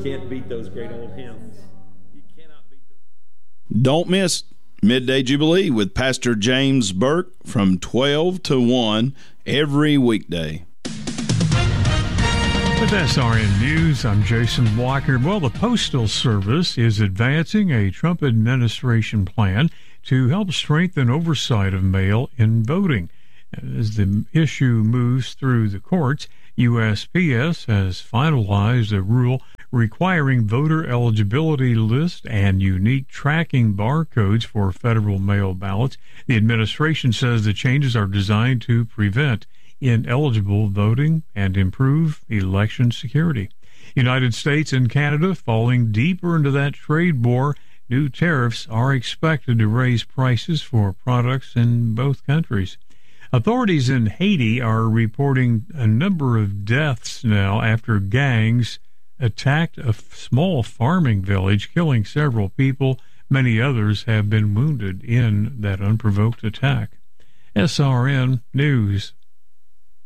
can't beat those great old hymns. You cannot beat those. Don't miss Midday Jubilee with Pastor James Burke from 12 to 1 every weekday. With SRN News, I'm Jason Walker. Well, the Postal Service is advancing a Trump administration plan to help strengthen oversight of mail-in voting. As the issue moves through the courts, USPS has finalized a rule requiring voter eligibility list and unique tracking barcodes for federal mail ballots. The administration says the changes are designed to prevent ineligible voting and improve election security. United States and Canada falling deeper into that trade war. New tariffs are expected to raise prices for products in both countries. Authorities in Haiti are reporting a number of deaths now after gangs attacked a small farming village, killing several people. Many others have been wounded in that unprovoked attack. SRN News.